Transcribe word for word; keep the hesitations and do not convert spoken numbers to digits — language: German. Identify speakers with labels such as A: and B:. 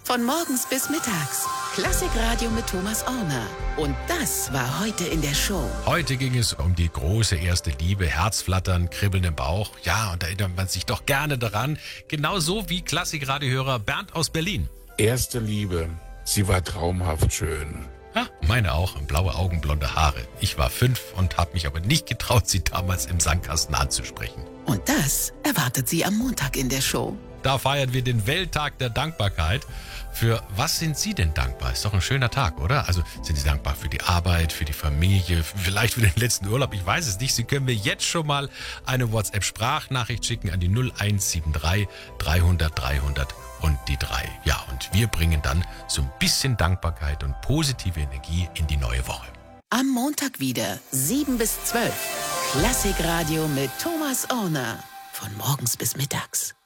A: Von morgens bis mittags. Klassikradio mit Thomas Orner. Und das war heute in der Show.
B: Heute ging es um die große erste Liebe, Herzflattern, Kribbeln im Bauch. Ja, und da erinnert man sich doch gerne daran. Genauso wie Klassikradiohörer Bernd aus Berlin.
C: Erste Liebe, sie war traumhaft schön.
B: Ja, meine auch, blaue Augen, blonde Haare. Ich war fünf und habe mich aber nicht getraut, sie damals im Sandkasten anzusprechen.
A: Und das erwartet Sie am Montag in der Show.
B: Da feiern wir den Welttag der Dankbarkeit. Für was sind Sie denn dankbar? Ist doch ein schöner Tag, oder? Also sind Sie dankbar für die Arbeit, für die Familie, vielleicht für den letzten Urlaub? Ich weiß es nicht. Sie können mir jetzt schon mal eine WhatsApp-Sprachnachricht schicken an die null eins sieben drei dreihundert dreihundert und die drei. Ja, und wir bringen dann so ein bisschen Dankbarkeit und positive Energie in die neue Woche.
A: Am Montag wieder, sieben bis zwölf. Klassikradio mit Thomas Orner. Von morgens bis mittags.